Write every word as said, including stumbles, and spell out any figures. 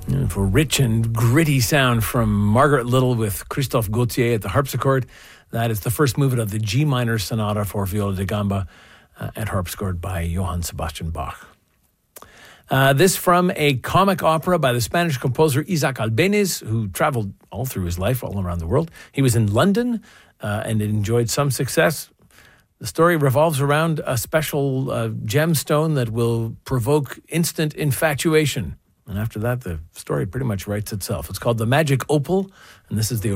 And for rich and gritty sound from Margaret Little with Christophe Gauthier at the harpsichord. That is the first movement of the G minor sonata for viola da gamba uh, and harpsichord by Johann Sebastian Bach. Uh, this from a comic opera by the Spanish composer Isaac Albéniz, who traveled all through his life, all around the world. He was in London uh, and enjoyed some success. The story revolves around a special uh, gemstone that will provoke instant infatuation. And after that, the story pretty much writes itself. It's called The Magic Opal, and this is the